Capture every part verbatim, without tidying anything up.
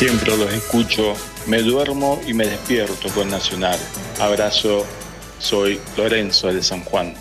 Siempre los escucho, me duermo y me despierto con Nacional. Abrazo, soy Lorenzo de San Juan.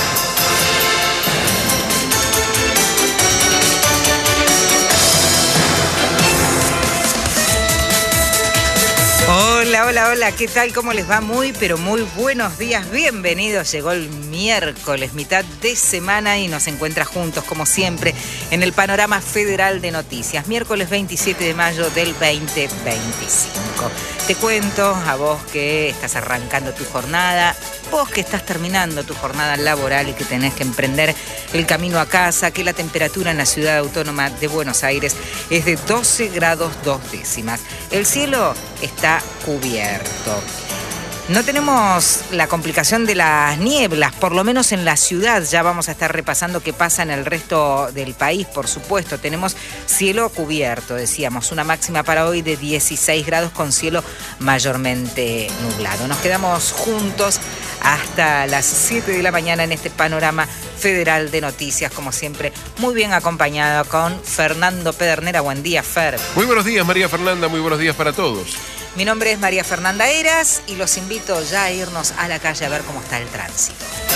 Hola, hola, hola, ¿qué tal? ¿Cómo les va? Muy, pero muy buenos días, bienvenidos. Llegó el miércoles, mitad de semana y nos encuentra juntos, como siempre, en el panorama federal de noticias. Miércoles veintisiete de mayo del veinte veinticinco. Te cuento a vos que estás arrancando tu jornada, vos que estás terminando tu jornada laboral y que tenés que emprender el camino a casa, que la temperatura en la ciudad autónoma de Buenos Aires es de doce grados dos décimas. El cielo está cubierto. No tenemos la complicación de las nieblas, por lo menos en la ciudad. Ya vamos a estar repasando qué pasa en el resto del país, por supuesto. Tenemos cielo cubierto, decíamos, una máxima para hoy de dieciséis grados con cielo mayormente nublado. Nos quedamos juntos hasta las siete de la mañana en este panorama federal de noticias, como siempre, muy bien acompañado con Fernando Pedernera. Buen día, Fer. Muy buenos días, María Fernanda, muy buenos días para todos. Mi nombre es María Fernanda Eras y los invito ya a irnos a la calle a ver cómo está el tránsito.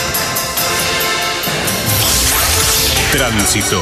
Tránsito.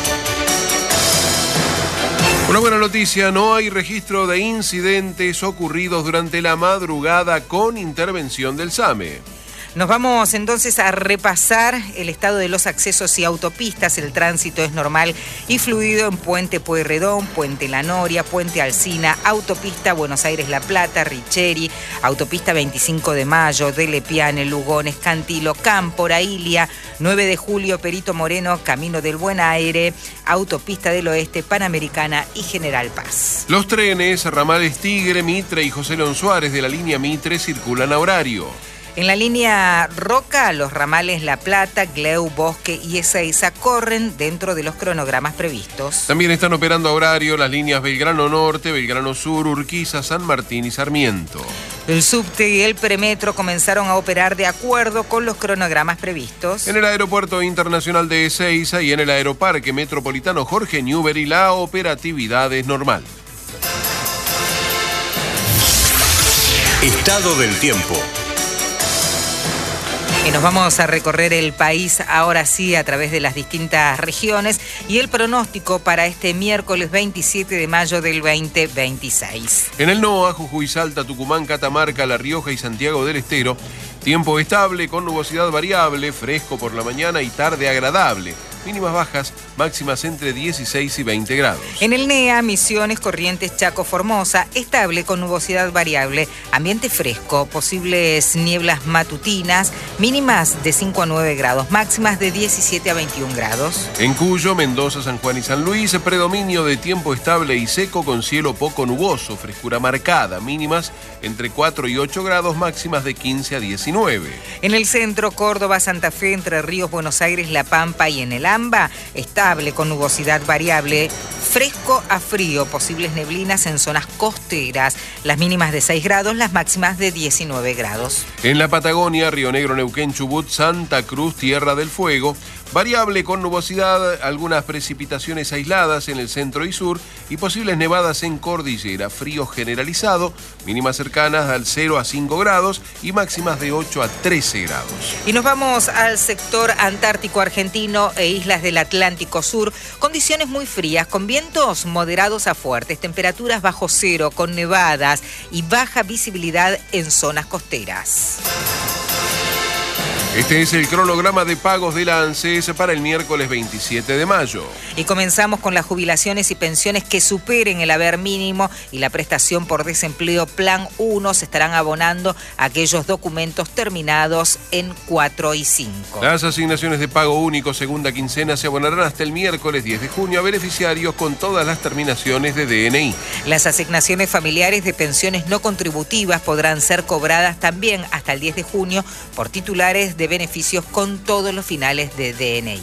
Una buena noticia, no hay registro de incidentes ocurridos durante la madrugada con intervención del SAME. Nos vamos entonces a repasar el estado de los accesos y autopistas. El tránsito es normal y fluido en Puente Pueyrredón, Puente La Noria, Puente Alsina, Autopista Buenos Aires-La Plata, Richeri, Autopista veinticinco de mayo, Dele Piane, Lugones, Cantilo, Cámpora, Ilia, nueve de julio, Perito Moreno, Camino del Buen Aire, Autopista del Oeste, Panamericana y General Paz. Los trenes, ramales Tigre, Mitre y José León Suárez de la línea Mitre circulan a horario. En la línea Roca, los ramales La Plata, Gleu, Bosque y Ezeiza corren dentro de los cronogramas previstos. También están operando a horario las líneas Belgrano Norte, Belgrano Sur, Urquiza, San Martín y Sarmiento. El subte y el premetro comenzaron a operar de acuerdo con los cronogramas previstos. En el Aeropuerto Internacional de Ezeiza y en el Aeroparque Metropolitano Jorge Newbery la operatividad es normal. Estado del tiempo. Y nos vamos a recorrer el país ahora sí a través de las distintas regiones y el pronóstico para este miércoles veintisiete de mayo del veinte veintiséis. En el NOA, Jujuy, Salta, Tucumán, Catamarca, La Rioja y Santiago del Estero, tiempo estable con nubosidad variable, fresco por la mañana y tarde agradable. Mínimas bajas, máximas entre dieciséis y veinte grados. En el NEA, Misiones, Corrientes, Chaco, Formosa, estable con nubosidad variable, ambiente fresco, posibles nieblas matutinas, mínimas de cinco a nueve grados, máximas de diecisiete a veintiún grados. En Cuyo, Mendoza, San Juan y San Luis, predominio de tiempo estable y seco con cielo poco nuboso, frescura marcada, mínimas entre cuatro y ocho grados, máximas de quince a diecinueve. En el centro, Córdoba, Santa Fe, Entre Ríos, Buenos Aires, La Pampa y en el Amba, estable con nubosidad variable, fresco a frío, posibles neblinas en zonas costeras, las mínimas de seis grados, las máximas de diecinueve grados. En la Patagonia, Río Negro, Neuquén, Chubut, Santa Cruz, Tierra del Fuego, variable con nubosidad, algunas precipitaciones aisladas en el centro y sur y posibles nevadas en cordillera, frío generalizado, mínimas cercanas al cero a cinco grados y máximas de ocho a trece grados. Y nos vamos al sector antártico argentino e islas del Atlántico Sur, condiciones muy frías con vientos moderados a fuertes, temperaturas bajo cero con nevadas y baja visibilidad en zonas costeras. Este es el cronograma de pagos de la ANSES para el miércoles veintisiete de mayo. Y comenzamos con las jubilaciones y pensiones que superen el haber mínimo y la prestación por desempleo Plan uno. Se estarán abonando aquellos documentos terminados en cuatro y cinco. Las asignaciones de pago único segunda quincena se abonarán hasta el miércoles diez de junio a beneficiarios con todas las terminaciones de D N I. Las asignaciones familiares de pensiones no contributivas podrán ser cobradas también hasta el diez de junio por titulares de beneficios con todos los finales de D N I.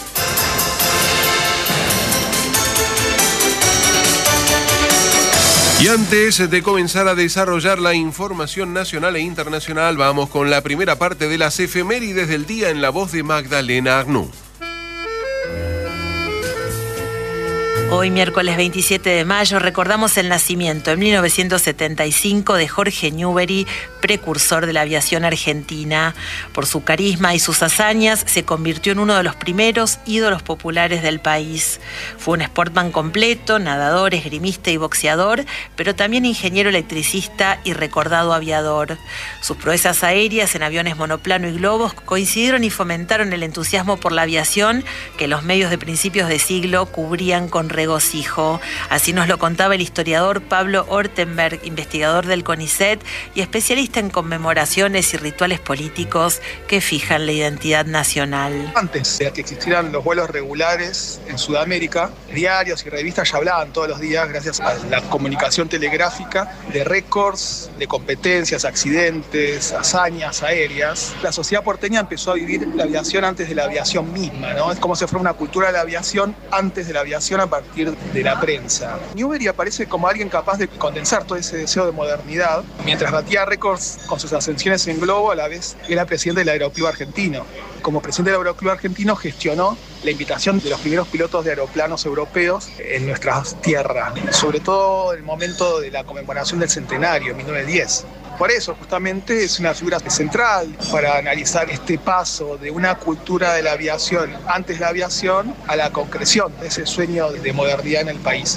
Y antes de comenzar a desarrollar la información nacional e internacional, vamos con la primera parte de las efemérides del día en la voz de Magdalena Arnoux. Hoy, miércoles veintisiete de mayo, recordamos el nacimiento en mil novecientos setenta y cinco de Jorge Newbery, precursor de la aviación argentina. Por su carisma y sus hazañas, se convirtió en uno de los primeros ídolos populares del país. Fue un sportman completo, nadador, esgrimista y boxeador, pero también ingeniero electricista y recordado aviador. Sus proezas aéreas en aviones monoplano y globos coincidieron y fomentaron el entusiasmo por la aviación que los medios de principios de siglo cubrían con regocijo. Así nos lo contaba el historiador Pablo Ortenberg, investigador del CONICET y especialista en conmemoraciones y rituales políticos que fijan la identidad nacional. Antes de que existieran los vuelos regulares en Sudamérica, diarios y revistas ya hablaban todos los días, gracias a la comunicación telegráfica, de récords, de competencias, accidentes, hazañas aéreas. La sociedad porteña empezó a vivir la aviación antes de la aviación misma, ¿no? Es como si fuera una cultura de la aviación antes de la aviación a partir de la prensa. Newbery aparece como alguien capaz de condensar todo ese deseo de modernidad. Mientras batía récords con sus ascensiones en globo, a la vez era presidente del Aeroclub Argentino. Como presidente del Aeroclub Argentino gestionó la invitación de los primeros pilotos de aeroplanos europeos en nuestras tierras, sobre todo en el momento de la conmemoración del centenario, en mil novecientos diez. Por eso, justamente, es una figura central para analizar este paso de una cultura de la aviación antes de la aviación a la concreción de ese sueño de modernidad en el país.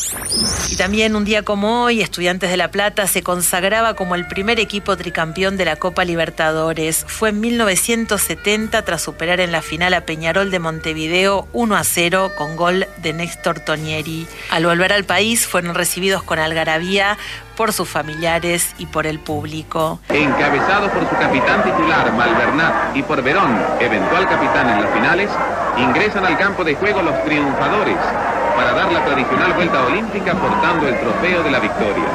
Y también un día como hoy, Estudiantes de La Plata se consagraba como el primer equipo tricampeón de la Copa Libertadores. Fue en mil novecientos setenta tras superar en la final a Peñarol de Montevideo uno a cero con gol de Néstor Tonieri. Al volver al país fueron recibidos con algarabía por sus familiares y por el público. Encabezados por su capitán titular, Malvernat, y por Verón, eventual capitán en las finales, ingresan al campo de juego los triunfadores para dar la tradicional vuelta olímpica portando el trofeo de la victoria.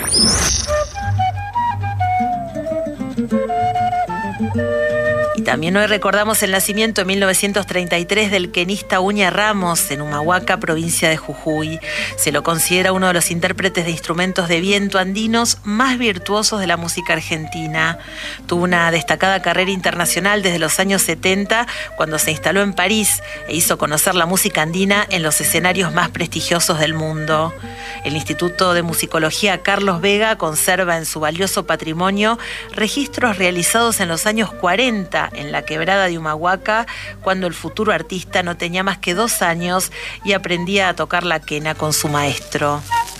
Y también hoy recordamos el nacimiento en mil novecientos treinta y tres del quenista Uña Ramos en Humahuaca, provincia de Jujuy. Se lo considera uno de los intérpretes de instrumentos de viento andinos más virtuosos de la música argentina. Tuvo una destacada carrera internacional desde los años setenta, cuando se instaló en París e hizo conocer la música andina en los escenarios más prestigiosos del mundo. El Instituto de Musicología Carlos Vega conserva en su valioso patrimonio registros realizados en los años cuarenta en la quebrada de Humahuaca, cuando el futuro artista no tenía más que dos años y aprendía a tocar la quena con su maestro.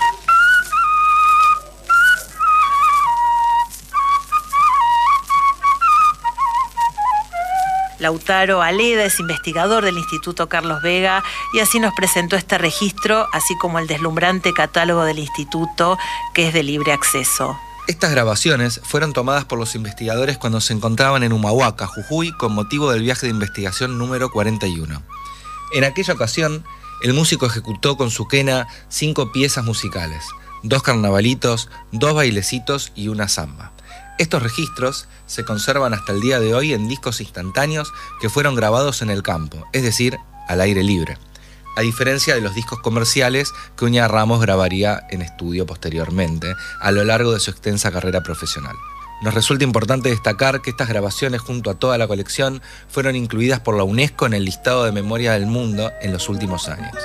Lautaro Aleda es investigador del Instituto Carlos Vega y así nos presentó este registro, así como el deslumbrante catálogo del instituto, que es de libre acceso. Estas grabaciones fueron tomadas por los investigadores cuando se encontraban en Humahuaca, Jujuy, con motivo del viaje de investigación número cuarenta y uno. En aquella ocasión, el músico ejecutó con su quena cinco piezas musicales, dos carnavalitos, dos bailecitos y una samba. Estos registros se conservan hasta el día de hoy en discos instantáneos que fueron grabados en el campo, es decir, al aire libre, a diferencia de los discos comerciales que Uña Ramos grabaría en estudio posteriormente, a lo largo de su extensa carrera profesional. Nos resulta importante destacar que estas grabaciones, junto a toda la colección, fueron incluidas por la UNESCO en el listado de Memoria del Mundo en los últimos años.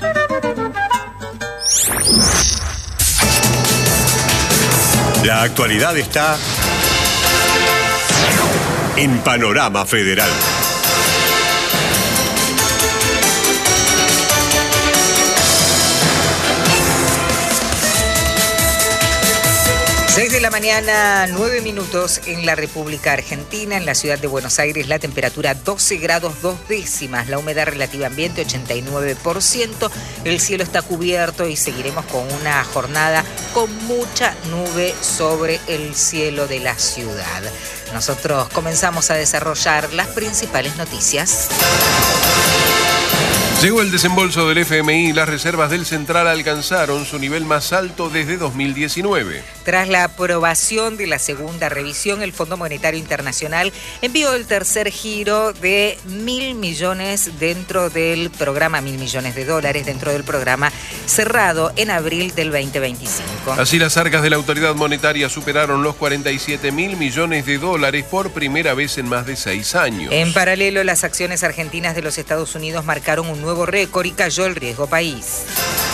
La actualidad está en Panorama Federal. seis de la mañana, nueve minutos en la República Argentina. En la ciudad de Buenos Aires la temperatura doce grados dos décimas, la humedad relativa ambiente ochenta y nueve por ciento. El cielo está cubierto y seguiremos con una jornada con mucha nube sobre el cielo de la ciudad. Nosotros comenzamos a desarrollar las principales noticias. Llegó el desembolso del F M I y las reservas del Central alcanzaron su nivel más alto desde dos mil diecinueve. Tras la aprobación de la segunda revisión, el Fondo Monetario Internacional envió el tercer giro de mil millones dentro del programa, mil millones de dólares dentro del programa cerrado en abril del veinte veinticinco. Así, las arcas de la autoridad monetaria superaron los cuarenta y siete mil millones de dólares por primera vez en más de seis años. En paralelo, las acciones argentinas de los Estados Unidos marcaron un nuevo récord y cayó el riesgo país.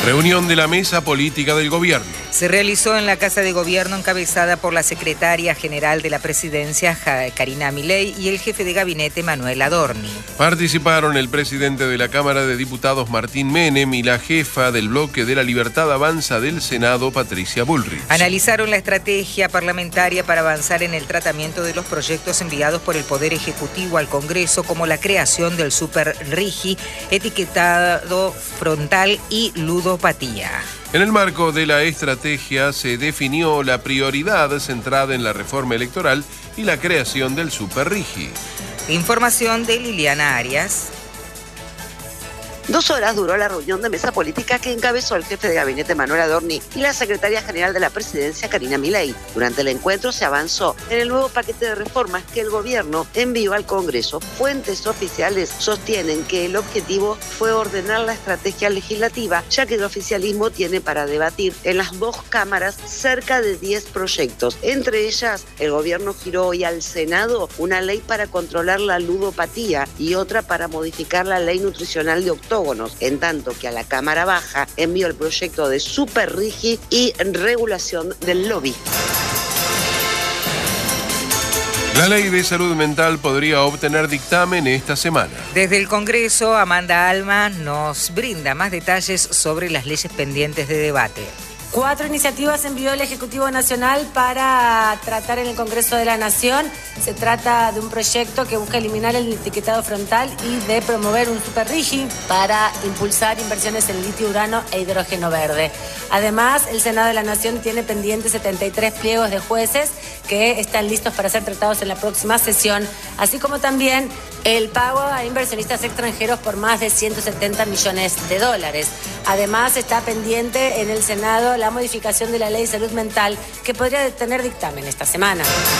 Reunión de la mesa política del gobierno. Se realizó en la Casa de Gobierno encabezada por la secretaria general de la presidencia, Karina Milei, y el jefe de gabinete, Manuel Adorni. Participaron el presidente de la Cámara de Diputados, Martín Menem, y la jefa del bloque de la Libertad Avanza del Senado, Patricia Bullrich. Analizaron la estrategia parlamentaria para avanzar en el tratamiento de los proyectos enviados por el Poder Ejecutivo al Congreso, como la creación del Super Rigi, etiquetado frontal y ludopatía. En el marco de la estrategia se definió la prioridad centrada en la reforma electoral y la creación del Super Rigi. Información de Liliana Arias. Dos horas duró la reunión de mesa política que encabezó el jefe de gabinete Manuel Adorni y la secretaria general de la presidencia Karina Milei. Durante el encuentro se avanzó en el nuevo paquete de reformas que el gobierno envió al Congreso. Fuentes oficiales sostienen que el objetivo fue ordenar la estrategia legislativa, ya que el oficialismo tiene para debatir en las dos cámaras cerca de diez proyectos. Entre ellas, el gobierno giró hoy al Senado una ley para controlar la ludopatía y otra para modificar la ley nutricional de octubre. En tanto que a la Cámara Baja envió el proyecto de Super Rigi y regulación del lobby. La ley de salud mental podría obtener dictamen esta semana. Desde el Congreso, Amanda Alma nos brinda más detalles sobre las leyes pendientes de debate. Cuatro iniciativas envió el Ejecutivo Nacional para tratar en el Congreso de la Nación. Se trata de un proyecto que busca eliminar el etiquetado frontal y de promover un Super Rigi para impulsar inversiones en litio, urano e hidrógeno verde. Además, el Senado de la Nación tiene pendientes setenta y tres pliegos de jueces que están listos para ser tratados en la próxima sesión, así como también el pago a inversionistas extranjeros por más de ciento setenta millones de dólares. Además, está pendiente en el Senado la modificación de la Ley de Salud Mental, que podría tener dictamen esta semana.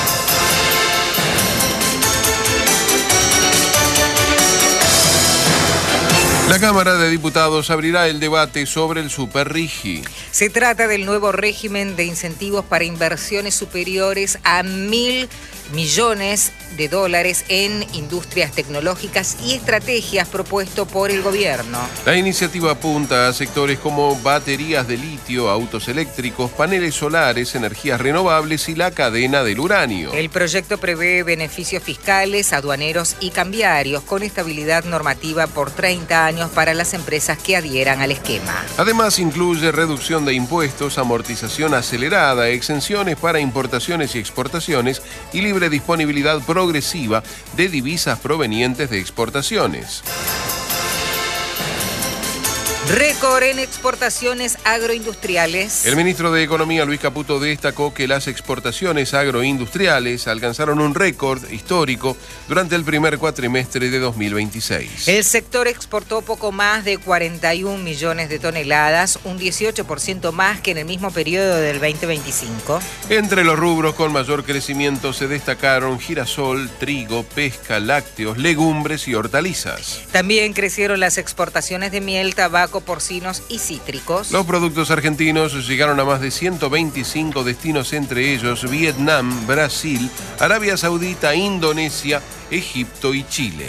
La Cámara de Diputados abrirá el debate sobre el Super Rigi. Se trata del nuevo régimen de incentivos para inversiones superiores a mil millones de dólares en industrias tecnológicas y estrategias propuesto por el gobierno. La iniciativa apunta a sectores como baterías de litio, autos eléctricos, paneles solares, energías renovables y la cadena del uranio. El proyecto prevé beneficios fiscales, aduaneros y cambiarios con estabilidad normativa por treinta años para las empresas que adhieran al esquema. Además, incluye reducción de impuestos, amortización acelerada, exenciones para importaciones y exportaciones y libre disponibilidad progresiva de divisas provenientes de exportaciones. Récord en exportaciones agroindustriales. El ministro de Economía, Luis Caputo, destacó que las exportaciones agroindustriales alcanzaron un récord histórico durante el primer cuatrimestre de dos mil veintiséis. El sector exportó poco más de cuarenta y un millones de toneladas, un dieciocho por ciento más que en el mismo periodo del veinte veinticinco. Entre los rubros con mayor crecimiento se destacaron girasol, trigo, pesca, lácteos, legumbres y hortalizas. También crecieron las exportaciones de miel, tabaco, porcinos y cítricos. Los productos argentinos llegaron a más de ciento veinticinco destinos, entre ellos Vietnam, Brasil, Arabia Saudita, Indonesia, Egipto y Chile.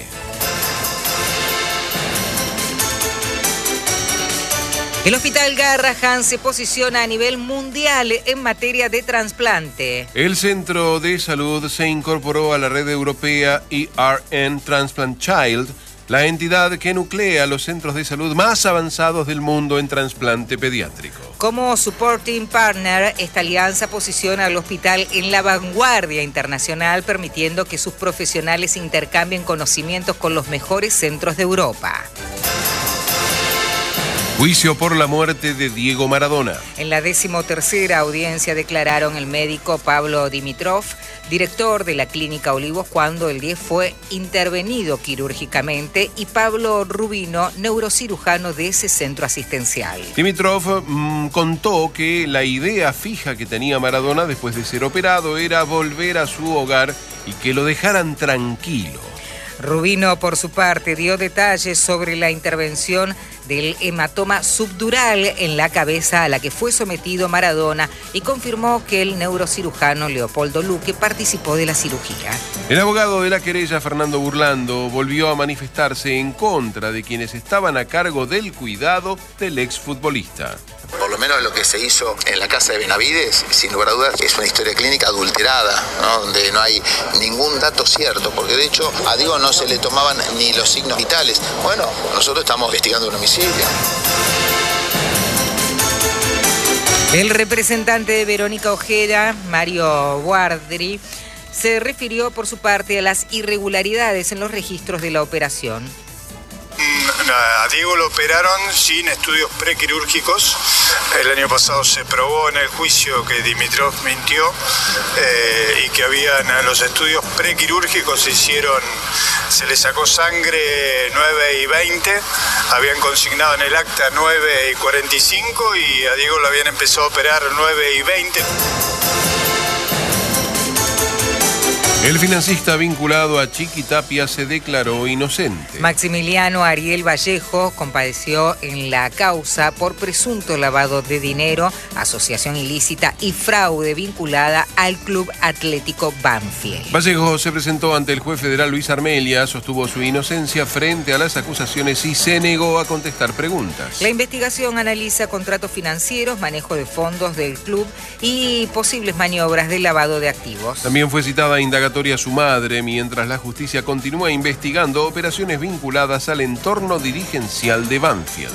El Hospital Garrahan se posiciona a nivel mundial en materia de trasplante. El centro de salud se incorporó a la red europea E R N Transplant Child, la entidad que nuclea los centros de salud más avanzados del mundo en trasplante pediátrico. Como supporting partner, esta alianza posiciona al hospital en la vanguardia internacional, permitiendo que sus profesionales intercambien conocimientos con los mejores centros de Europa. Juicio por la muerte de Diego Maradona. En la decimotercera audiencia declararon el médico Pablo Dimitrov, director de la Clínica Olivos, cuando el diez fue intervenido quirúrgicamente, y Pablo Rubino, neurocirujano de ese centro asistencial. Dimitrov mmm, contó que la idea fija que tenía Maradona después de ser operado era volver a su hogar y que lo dejaran tranquilo. Rubino, por su parte, dio detalles sobre la intervención del hematoma subdural en la cabeza a la que fue sometido Maradona y confirmó que el neurocirujano Leopoldo Luque participó de la cirugía. El abogado de la querella, Fernando Burlando, volvió a manifestarse en contra de quienes estaban a cargo del cuidado del exfutbolista. Por lo menos lo que se hizo en la casa de Benavides, sin lugar a dudas, es una historia clínica adulterada, ¿no? Donde no hay ningún dato cierto, porque de hecho a Diego no se le tomaban ni los signos vitales. Bueno, nosotros estamos investigando un homicidio. El representante de Verónica Ojeda, Mario Guardri, se refirió por su parte a las irregularidades en los registros de la operación. A Diego lo operaron sin estudios prequirúrgicos. El año pasado se probó en el juicio que Dimitrov mintió eh, y que habían los estudios prequirúrgicos se hicieron, se le sacó sangre nueve y veinte, habían consignado en el acta nueve y cuarenta y cinco y a Diego lo habían empezado a operar nueve y veinte. El financista vinculado a Chiqui Tapia se declaró inocente. Maximiliano Ariel Vallejo compareció en la causa por presunto lavado de dinero, asociación ilícita y fraude vinculada al Club Atlético Banfield. Vallejo se presentó ante el juez federal Luis Armelia, sostuvo su inocencia frente a las acusaciones y se negó a contestar preguntas. La investigación analiza contratos financieros, manejo de fondos del club y posibles maniobras de lavado de activos. También fue citada indagatoria a su madre, mientras la justicia continúa investigando operaciones vinculadas al entorno dirigencial de Banfield.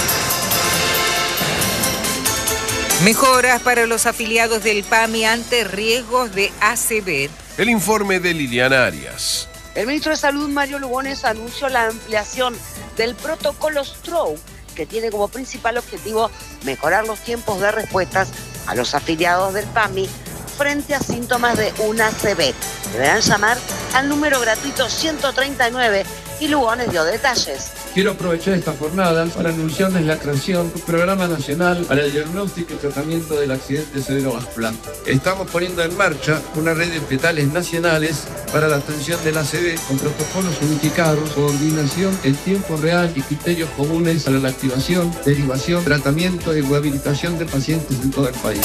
Mejoras para los afiliados del P A M I ante riesgos de A C V. El informe de Liliana Arias. El ministro de Salud, Mario Lugones, anunció la ampliación del protocolo Stroke, que tiene como principal objetivo mejorar los tiempos de respuestas a los afiliados del P A M I frente a síntomas de un A C V. Deberán llamar al número gratuito ciento treinta y nueve y Lugones dio detalles. Quiero aprovechar esta jornada para anunciarles la creación de un programa nacional para el diagnóstico y tratamiento del accidente cerebrovascular. Estamos poniendo en marcha una red de hospitales nacionales para la atención del A C V con protocolos unificados, coordinación en tiempo real y criterios comunes para la activación, derivación, tratamiento y rehabilitación de pacientes en todo el país.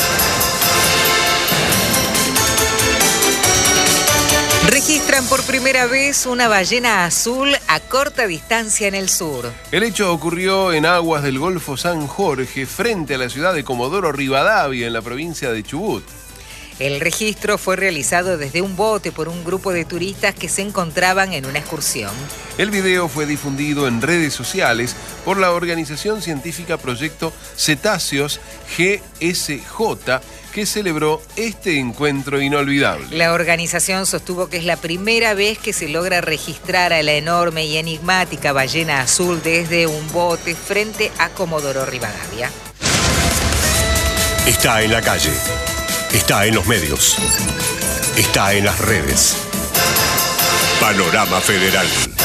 Registran por primera vez una ballena azul a corta distancia en el sur. El hecho ocurrió en aguas del Golfo San Jorge, frente a la ciudad de Comodoro Rivadavia, en la provincia de Chubut. El registro fue realizado desde un bote por un grupo de turistas que se encontraban en una excursión. El video fue difundido en redes sociales por la organización científica Proyecto Cetáceos G S J, que celebró este encuentro inolvidable. La organización sostuvo que es la primera vez que se logra registrar a la enorme y enigmática ballena azul desde un bote frente a Comodoro Rivadavia. Está en la calle. Está en los medios. Está en las redes. Panorama Federal.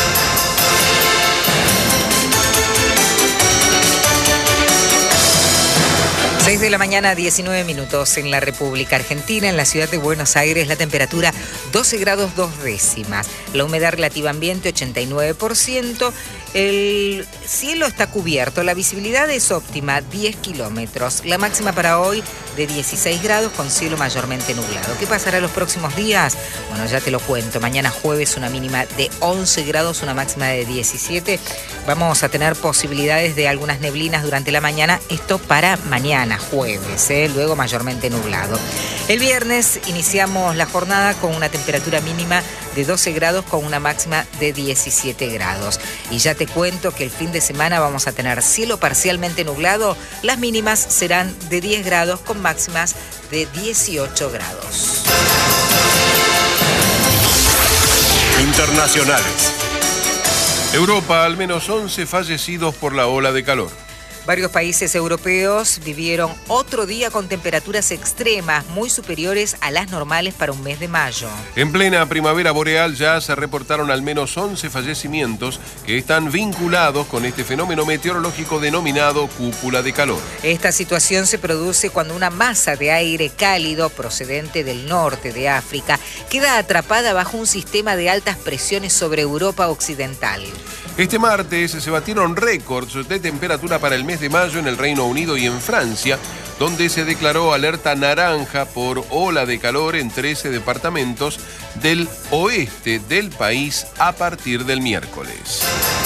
seis de la mañana, diecinueve minutos en la República Argentina. En la ciudad de Buenos Aires la temperatura doce grados dos décimas. La humedad relativa ambiente ochenta y nueve por ciento. El cielo está cubierto. La visibilidad es óptima, diez kilómetros. La máxima para hoy de dieciséis grados con cielo mayormente nublado. ¿Qué pasará los próximos días? Bueno, ya te lo cuento. Mañana jueves una mínima de once grados, una máxima de diecisiete. Vamos a tener posibilidades de algunas neblinas durante la mañana. Esto para mañana, jueves, ¿eh? Luego mayormente nublado. El viernes iniciamos la jornada con una temperatura mínima de doce grados con una máxima de diecisiete grados. Y ya te cuento que el fin de semana vamos a tener cielo parcialmente nublado. Las mínimas serán de diez grados con máximas de dieciocho grados. Internacionales. Europa, al menos once fallecidos por la ola de calor. Varios países europeos vivieron otro día con temperaturas extremas muy superiores a las normales para un mes de mayo. En plena primavera boreal ya se reportaron al menos once fallecimientos que están vinculados con este fenómeno meteorológico denominado cúpula de calor. Esta situación se produce cuando una masa de aire cálido procedente del norte de África queda atrapada bajo un sistema de altas presiones sobre Europa occidental. Este martes se batieron récords de temperatura para el mes de mayo en el Reino Unido y en Francia, donde se declaró alerta naranja por ola de calor en trece departamentos del oeste del país a partir del miércoles.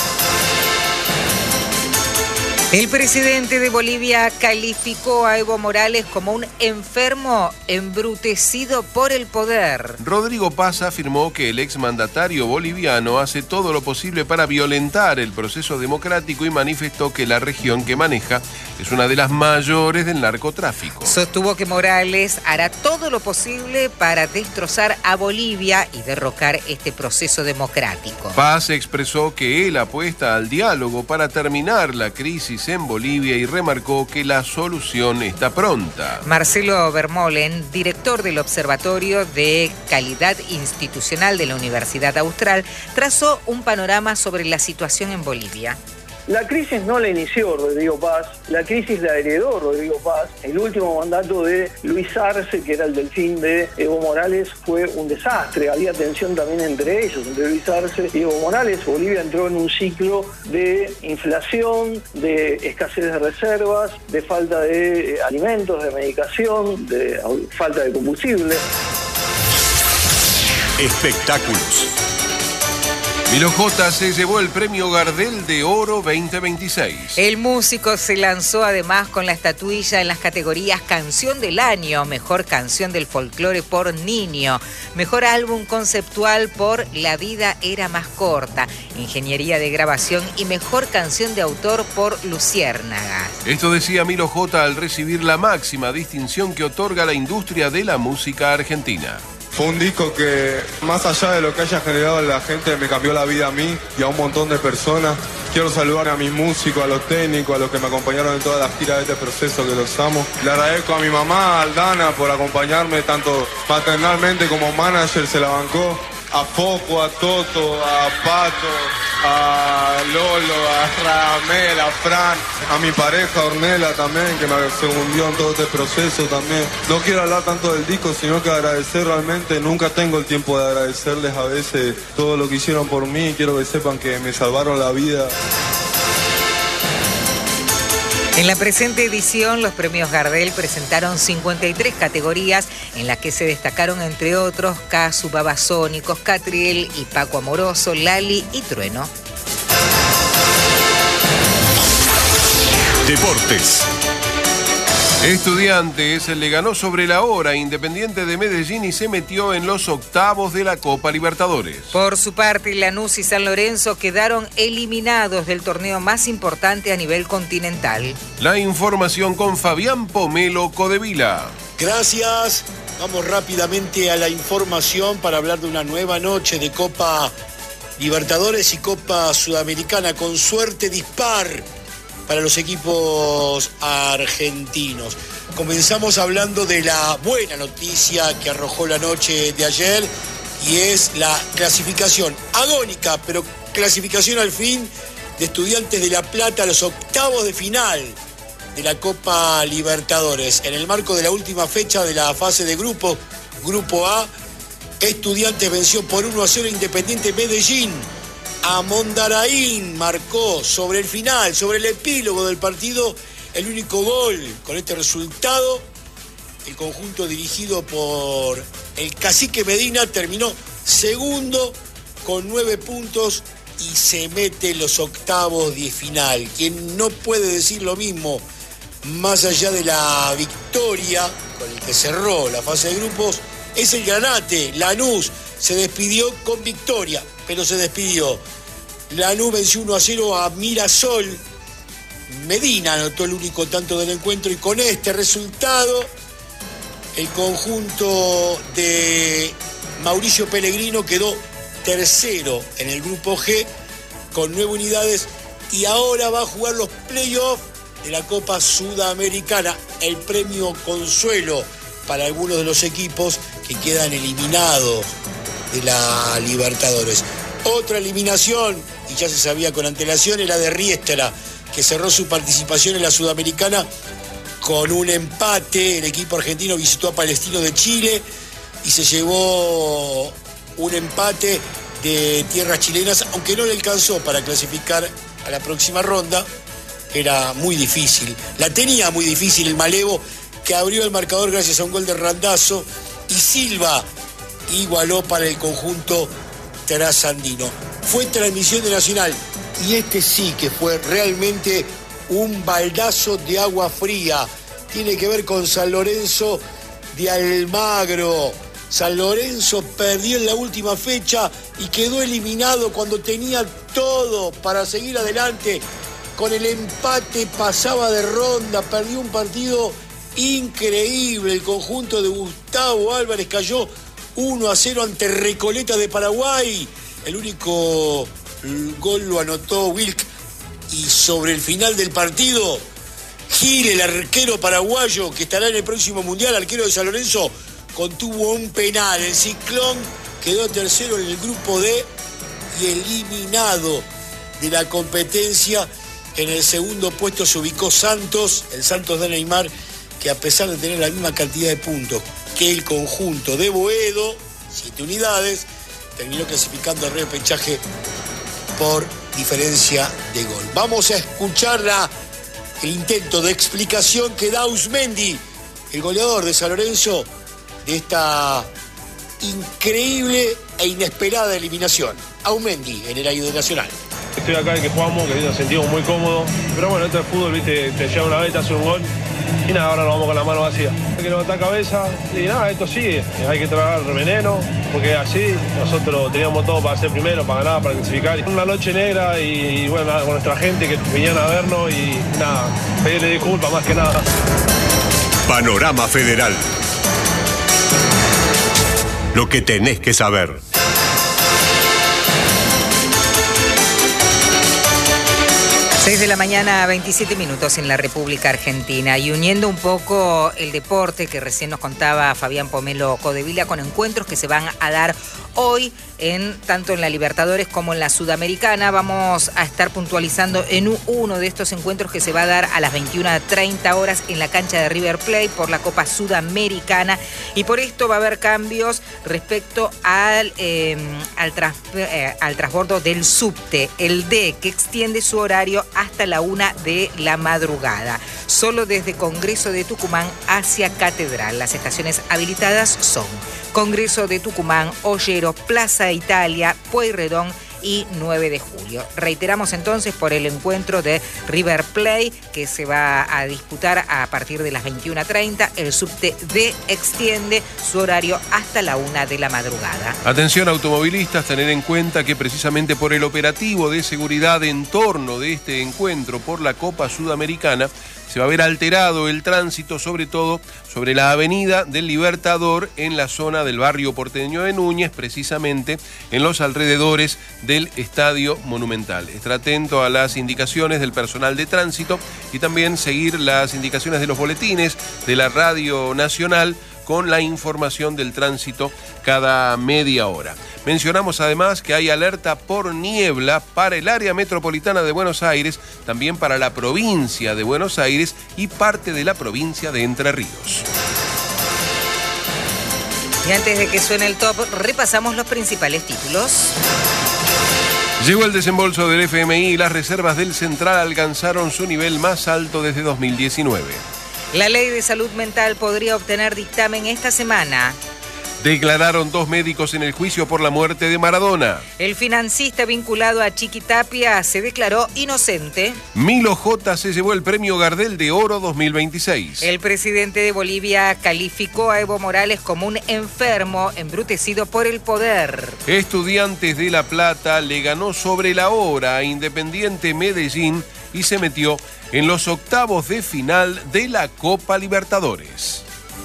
El presidente de Bolivia calificó a Evo Morales como un enfermo embrutecido por el poder. Rodrigo Paz afirmó que el exmandatario boliviano hace todo lo posible para violentar el proceso democrático y manifestó que la región que maneja es una de las mayores del narcotráfico. Sostuvo que Morales hará todo lo posible para destrozar a Bolivia y derrocar este proceso democrático. Paz expresó que él apuesta al diálogo para terminar la crisis en Bolivia y remarcó que la solución está pronta. Marcelo Vermolen, director del Observatorio de Calidad Institucional de la Universidad Austral, trazó un panorama sobre la situación en Bolivia. La crisis no la inició Rodrigo Paz, la crisis la heredó Rodrigo Paz. El último mandato de Luis Arce, que era el delfín de Evo Morales, fue un desastre. Había tensión también entre ellos, entre Luis Arce y Evo Morales. Bolivia entró en un ciclo de inflación, de escasez de reservas, de falta de eh, alimentos, de medicación, de uh, falta de combustible. Espectáculos. Milo J se llevó el premio Gardel de Oro veinte veintiséis. El músico se lanzó además con la estatuilla en las categorías Canción del Año, Mejor Canción del Folclore por Niño, Mejor Álbum Conceptual por La Vida Era Más Corta, Ingeniería de Grabación y Mejor Canción de Autor por Luciérnagas. Esto decía Milo J al recibir la máxima distinción que otorga la industria de la música argentina. Fue un disco que, más allá de lo que haya generado la gente, me cambió la vida a mí y a un montón de personas. Quiero saludar a mis músicos, a los técnicos, a los que me acompañaron en todas las giras de este proceso, que los amo. Le agradezco a mi mamá, a Aldana, por acompañarme tanto paternalmente como manager, se la bancó. A Foco, a Toto, a Pato, a Lolo, a Ramel, a Fran, a mi pareja Ornella también, que me se hundió en todo este proceso también. No quiero hablar tanto del disco, sino que agradecer realmente. Nunca tengo el tiempo de agradecerles a veces todo lo que hicieron por mí. Quiero que sepan que me salvaron la vida. En la presente edición, los premios Gardel presentaron cincuenta y tres categorías en las que se destacaron, entre otros, Casu, Babasónicos, Catriel y Paco Amoroso, Lali y Trueno. Deportes. Estudiantes le ganó sobre la hora a Independiente de Medellín y se metió en los octavos de la Copa Libertadores. Por su parte, Lanús y San Lorenzo quedaron eliminados del torneo más importante a nivel continental. La información con Fabián Pomelo Codevila. Gracias. Vamos rápidamente a la información para hablar de una nueva noche de Copa Libertadores y Copa Sudamericana con suerte dispar para los equipos argentinos. Comenzamos hablando de la buena noticia que arrojó la noche de ayer y es la clasificación agónica, pero clasificación al fin de Estudiantes de La Plata a los octavos de final de la Copa Libertadores. En el marco de la última fecha de la fase de grupos, Grupo A, Estudiantes venció por uno a cero Independiente Medellín. A Mondaraín marcó sobre el final, sobre el epílogo del partido, el único gol. Con este resultado, el conjunto dirigido por el Cacique Medina terminó segundo con nueve puntos y se mete en los octavos de final. Quien no puede decir lo mismo, más allá de la victoria con el que cerró la fase de grupos, es el Granate. Lanús se despidió con victoria, pero se despidió. Lanús venció uno a cero a Mirasol. Medina anotó el único tanto del encuentro y con este resultado el conjunto de Mauricio Pellegrino quedó tercero en el grupo G con nueve unidades y ahora va a jugar los playoffs de la Copa Sudamericana, el premio consuelo para algunos de los equipos que quedan eliminados de la Libertadores. Otra eliminación, y ya se sabía con antelación, era de Riestra, que cerró su participación en la Sudamericana con un empate. El equipo argentino visitó a Palestino de Chile y se llevó un empate de tierras chilenas, aunque no le alcanzó para clasificar a la próxima ronda. Era muy difícil, la tenía muy difícil el Malevo, que abrió el marcador gracias a un gol de Randazzo, y Silva igualó para el conjunto trasandino. Fue transmisión de Nacional, y este sí que fue realmente un baldazo de agua fría. Tiene que ver con San Lorenzo de Almagro. San Lorenzo perdió en la última fecha y quedó eliminado cuando tenía todo para seguir adelante. Con el empate pasaba de ronda, perdió un partido increíble. El conjunto de Gustavo Álvarez cayó uno a cero ante Recoleta de Paraguay. El único gol lo anotó Wilk. Y sobre el final del partido, Gil, el arquero paraguayo que estará en el próximo Mundial, arquero de San Lorenzo, contuvo un penal. El Ciclón quedó tercero en el grupo D y eliminado de la competencia. En el segundo puesto se ubicó Santos, el Santos de Neymar, que a pesar de tener la misma cantidad de puntos que el conjunto de Boedo, siete unidades, terminó clasificando al repechaje por diferencia de gol. Vamos a escuchar la, el intento de explicación que da Ausmendi, el goleador de San Lorenzo, de esta increíble e inesperada eliminación. Ausmendi, en el aire de Nacional. Estoy acá el que jugamos, que nos sentimos muy cómodos, pero bueno, esto es fútbol, viste, te llega una vez, te hace un gol y nada, ahora nos vamos con la mano vacía. Hay que levantar cabeza y nada, esto sigue, hay que tragar veneno, porque así nosotros teníamos todo para ser primero, para ganar, para clasificar. Una noche negra y, y bueno, nada, con nuestra gente que venían a vernos y nada, pedirle disculpas más que nada. Panorama Federal. Lo que tenés que saber. seis de la mañana, veintisiete minutos en la República Argentina. Y uniendo un poco el deporte que recién nos contaba Fabián Pomelo Codevila, con encuentros que se van a dar hoy, en tanto en la Libertadores como en la Sudamericana. Vamos a estar puntualizando en uno de estos encuentros que se va a dar a las veintiuna treinta horas en la cancha de River Plate por la Copa Sudamericana. Y por esto va a haber cambios respecto al, eh, al, tras, eh, al transbordo del subte, el D, que extiende su horario hasta la una de la madrugada. Solo desde Congreso de Tucumán hacia Catedral. Las estaciones habilitadas son Congreso de Tucumán, Ollero, Plaza Italia, Pueyrredón y nueve de julio. Reiteramos entonces por el encuentro de River Plate que se va a disputar a partir de las veintiuna treinta. El subte D extiende su horario hasta la una de la madrugada. Atención automovilistas, tener en cuenta que precisamente por el operativo de seguridad en torno de este encuentro por la Copa Sudamericana se va a ver alterado el tránsito, sobre todo sobre la avenida del Libertador en la zona del barrio porteño de Núñez, precisamente en los alrededores del Estadio Monumental. Estar atento a las indicaciones del personal de tránsito y también seguir las indicaciones de los boletines de la Radio Nacional con la información del tránsito cada media hora. Mencionamos además que hay alerta por niebla para el área metropolitana de Buenos Aires, también para la provincia de Buenos Aires y parte de la provincia de Entre Ríos. Y antes de que suene el top, repasamos los principales títulos. Llegó el desembolso del F M I y las reservas del Central alcanzaron su nivel más alto desde dos mil diecinueve. La ley de salud mental podría obtener dictamen esta semana. Declararon dos médicos en el juicio por la muerte de Maradona. El financista vinculado a Chiquitapia se declaró inocente. Milo J. se llevó el premio Gardel de Oro dos mil veintiséis. El presidente de Bolivia calificó a Evo Morales como un enfermo embrutecido por el poder. Estudiantes de La Plata le ganó sobre la hora a Independiente Medellín y se metió en los octavos de final de la Copa Libertadores.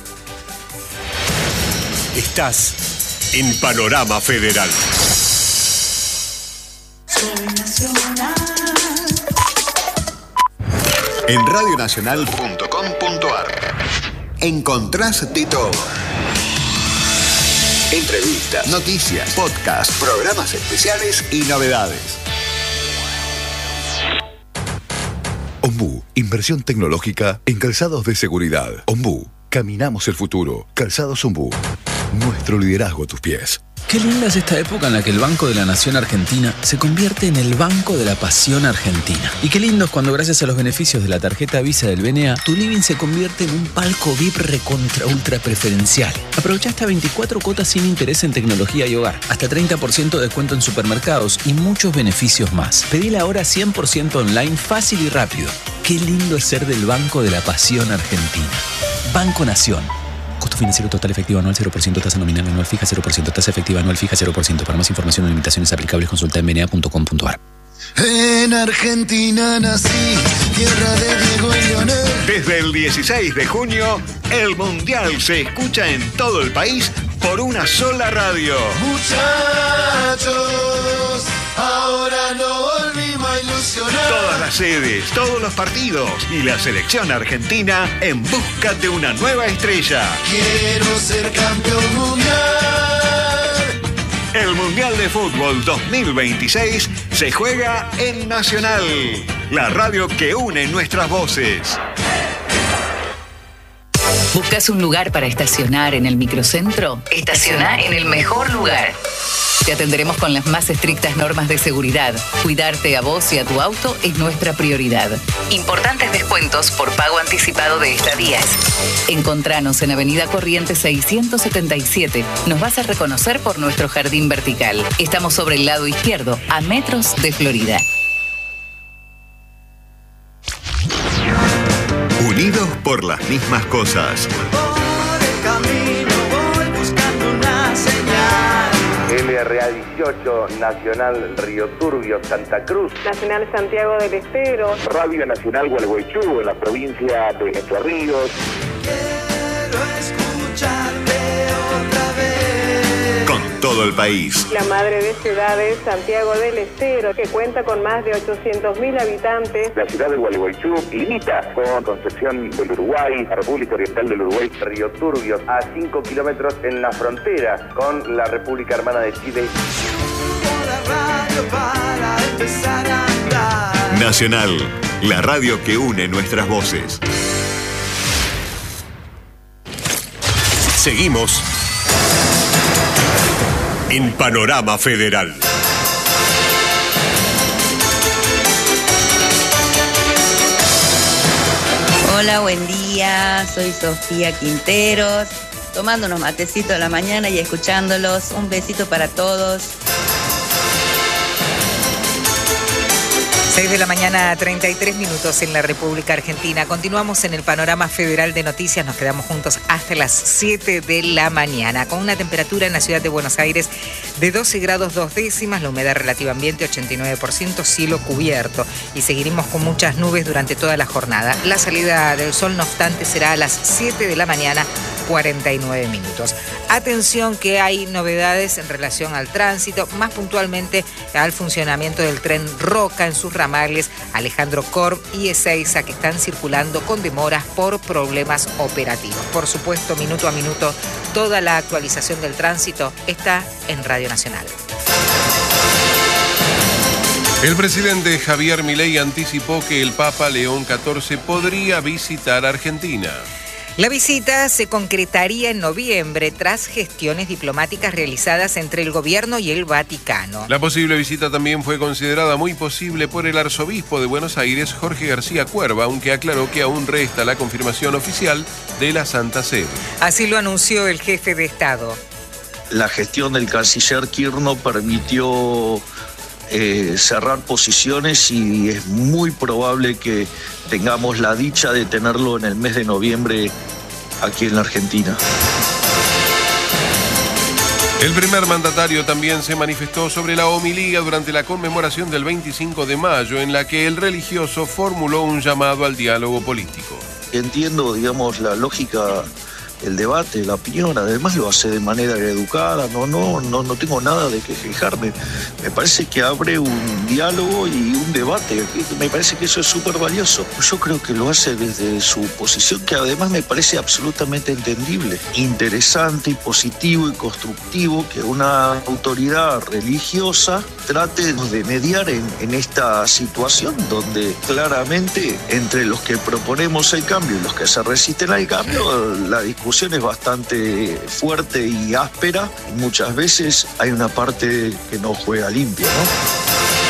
Estás en Panorama Federal. En radio nacional punto com punto a r encontrás de todo. Entrevistas, noticias, podcasts, programas especiales y novedades. Ombú, inversión tecnológica en calzados de seguridad. Ombú, caminamos el futuro. Calzados Ombú, nuestro liderazgo a tus pies. Qué linda es esta época en la que el Banco de la Nación Argentina se convierte en el Banco de la Pasión Argentina. Y qué lindo es cuando, gracias a los beneficios de la tarjeta Visa del B N A, tu living se convierte en un palco V I P recontra ultra preferencial. Aprovecha hasta veinticuatro cuotas sin interés en tecnología y hogar, hasta treinta por ciento de descuento en supermercados y muchos beneficios más. Pedila ahora cien por ciento online, fácil y rápido. Qué lindo es ser del Banco de la Pasión Argentina. Banco Nación. Costo financiero total efectivo anual cero por ciento, tasa nominal anual fija cero por ciento, tasa efectiva anual fija cero por ciento. Para más información o limitaciones aplicables, consulta en b n a punto com punto a r. En Argentina nací, tierra de Diego y Leonel. Desde el dieciséis de junio, el Mundial se escucha en todo el país por una sola radio. Muchachos, ahora no volvimos a ilusionar. Todas las sedes, todos los partidos y la selección argentina en busca de una nueva estrella. Quiero ser campeón mundial. El Mundial de Fútbol dos mil veintiséis se juega en Nacional, la radio que une nuestras voces. ¿Buscas un lugar para estacionar en el microcentro? Estaciona en el mejor lugar. Te atenderemos con las más estrictas normas de seguridad. Cuidarte a vos y a tu auto es nuestra prioridad. Importantes descuentos por pago anticipado de estadías. Encontranos en Avenida Corrientes seiscientos setenta y siete. Nos vas a reconocer por nuestro jardín vertical. Estamos sobre el lado izquierdo, a metros de Florida. Unidos por las mismas cosas. L R A dieciocho, Nacional Río Turbio, Santa Cruz. Nacional Santiago del Estero. Radio Nacional Gualeguaychú, en la provincia de Entre Ríos. Quiero escucharte otra vez. Con todo el país. La madre de ciudades, Santiago del Estero, que cuenta con más de ochocientos mil habitantes. La ciudad de Gualeguaychú limita con Concepción del Uruguay, la República Oriental del Uruguay, Río Turbio, a cinco kilómetros en la frontera con la República Hermana de Chile. Nacional, la radio que une nuestras voces. Seguimos en Panorama Federal. Hola, buen día. Soy Sofía Quinteros, tomando unos matecitos a la mañana y escuchándolos. Un besito para todos. seis de la mañana, treinta y tres minutos en la República Argentina. Continuamos en el Panorama Federal de Noticias. Nos quedamos juntos hasta las siete de la mañana. Con una temperatura en la ciudad de Buenos Aires de doce grados dos décimas, la humedad relativa ambiente ochenta y nueve por ciento, cielo cubierto. Y seguiremos con muchas nubes durante toda la jornada. La salida del sol, no obstante, será a las siete de la mañana, cuarenta y nueve minutos. Atención que hay novedades en relación al tránsito, más puntualmente al funcionamiento del tren Roca en sus ramales Alejandro Korb y Ezeiza, que están circulando con demoras por problemas operativos. Por supuesto, minuto a minuto, toda la actualización del tránsito está en Radio Nacional. El presidente Javier Milei anticipó que el Papa León catorce podría visitar Argentina. La visita se concretaría en noviembre tras gestiones diplomáticas realizadas entre el gobierno y el Vaticano. La posible visita también fue considerada muy posible por el arzobispo de Buenos Aires, Jorge García Cuerva, aunque aclaró que aún resta la confirmación oficial de la Santa Sede. Así lo anunció el jefe de Estado. La gestión del canciller Kirchner permitió eh, cerrar posiciones y es muy probable que tengamos la dicha de tenerlo en el mes de noviembre aquí en la Argentina. El primer mandatario también se manifestó sobre la homilía durante la conmemoración del veinticinco de mayo, en la que el religioso formuló un llamado al diálogo político. Entiendo, digamos, la lógica el debate, la opinión, además lo hace de manera educada, no, no, no, no tengo nada de que quejarme. Me parece que abre un diálogo y un debate, me parece que eso es súper valioso. Yo creo que lo hace desde su posición, que además me parece absolutamente entendible, interesante y positivo y constructivo que una autoridad religiosa trate de mediar en, en esta situación donde claramente entre los que proponemos el cambio y los que se resisten al cambio, la discusión es bastante fuerte y áspera y muchas veces hay una parte que no juega limpio, ¿no?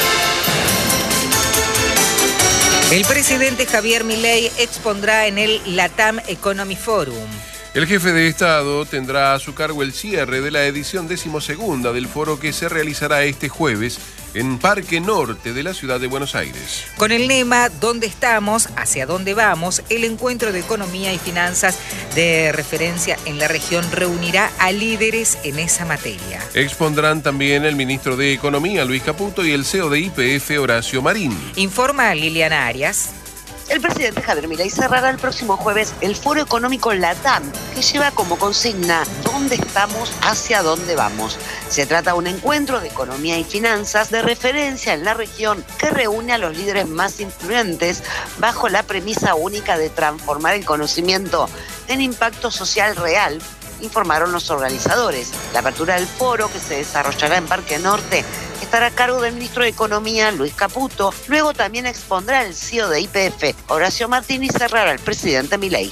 El presidente Javier Milei expondrá en el LATAM Economy Forum. El jefe de Estado tendrá a su cargo el cierre de la edición decimosegunda del foro que se realizará este jueves en Parque Norte de la ciudad de Buenos Aires. Con el lema ¿Dónde estamos? ¿Hacia dónde vamos? El encuentro de economía y finanzas de referencia en la región reunirá a líderes en esa materia. Expondrán también el ministro de Economía, Luis Caputo, y el C E O de Y P F, Horacio Marín. Informa Liliana Arias. El presidente Javier Milei cerrará el próximo jueves el Foro Económico LATAM, que lleva como consigna ¿Dónde estamos? ¿Hacia dónde vamos? Se trata de un encuentro de economía y finanzas de referencia en la región que reúne a los líderes más influyentes bajo la premisa única de transformar el conocimiento en impacto social real, informaron los organizadores. La apertura del foro, que se desarrollará en Parque Norte, estará a cargo del ministro de Economía, Luis Caputo. Luego también expondrá el C E O de Y P F, Horacio Martín, y cerrará el presidente Milei.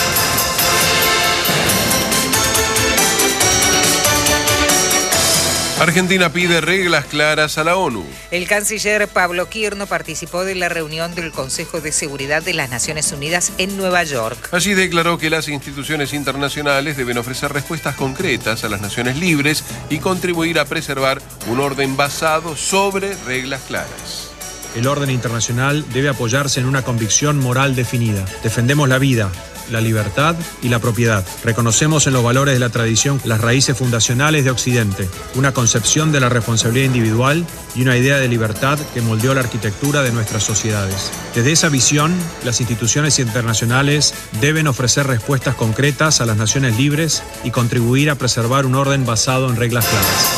Argentina pide reglas claras a la ONU. El canciller Pablo Quirno participó de la reunión del Consejo de Seguridad de las Naciones Unidas en Nueva York. Allí declaró que las instituciones internacionales deben ofrecer respuestas concretas a las naciones libres y contribuir a preservar un orden basado sobre reglas claras. El orden internacional debe apoyarse en una convicción moral definida. Defendemos la vida, la libertad y la propiedad. Reconocemos en los valores de la tradición las raíces fundacionales de Occidente, una concepción de la responsabilidad individual y una idea de libertad que moldeó la arquitectura de nuestras sociedades. Desde esa visión, las instituciones internacionales deben ofrecer respuestas concretas a las naciones libres y contribuir a preservar un orden basado en reglas claras.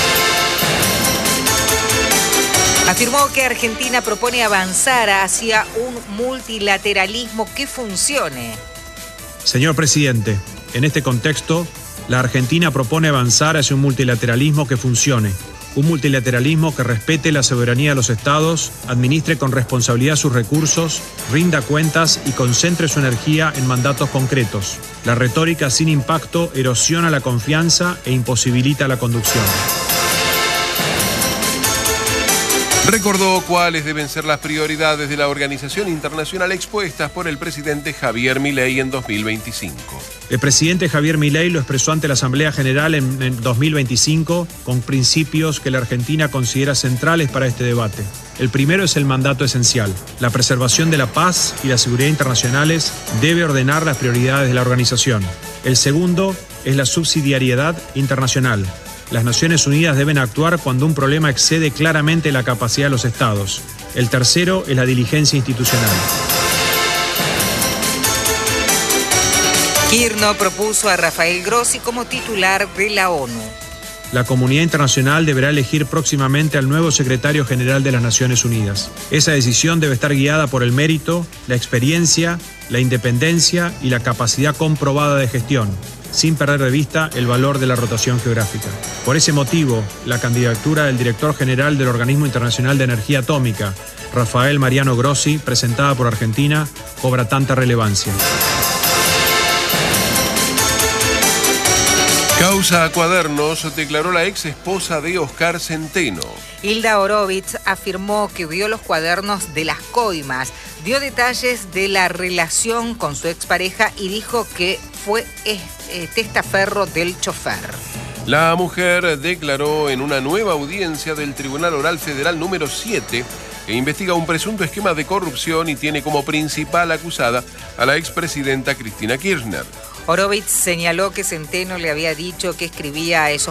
Afirmó que Argentina propone avanzar hacia un multilateralismo que funcione. Señor presidente, en este contexto, la Argentina propone avanzar hacia un multilateralismo que funcione. Un multilateralismo que respete la soberanía de los estados, administre con responsabilidad sus recursos, rinda cuentas y concentre su energía en mandatos concretos. La retórica sin impacto erosiona la confianza e imposibilita la conducción. Recordó cuáles deben ser las prioridades de la organización internacional expuestas por el presidente Javier Milei en dos mil veinticinco. El presidente Javier Milei lo expresó ante la Asamblea General en, en dos mil veinticinco con principios que la Argentina considera centrales para este debate. El primero es el mandato esencial. La preservación de la paz y la seguridad internacionales debe ordenar las prioridades de la organización. El segundo es la subsidiariedad internacional. Las Naciones Unidas deben actuar cuando un problema excede claramente la capacidad de los estados. El tercero es la diligencia institucional. Quirno propuso a Rafael Grossi como titular de la ONU. La comunidad internacional deberá elegir próximamente al nuevo secretario general de las Naciones Unidas. Esa decisión debe estar guiada por el mérito, la experiencia, la independencia y la capacidad comprobada de gestión, sin perder de vista el valor de la rotación geográfica. Por ese motivo, la candidatura del director general del Organismo Internacional de Energía Atómica, Rafael Mariano Grossi, presentada por Argentina, cobra tanta relevancia. Causa a Cuadernos, declaró la ex esposa de Oscar Centeno. Hilda Horowitz afirmó que vio los cuadernos de las coimas, dio detalles de la relación con su expareja y dijo que fue testaferro del chofer. La mujer declaró en una nueva audiencia del Tribunal Oral Federal número siete que investiga un presunto esquema de corrupción y tiene como principal acusada a la expresidenta Cristina Kirchner. Horowitz señaló que Centeno le había dicho que escribía a esos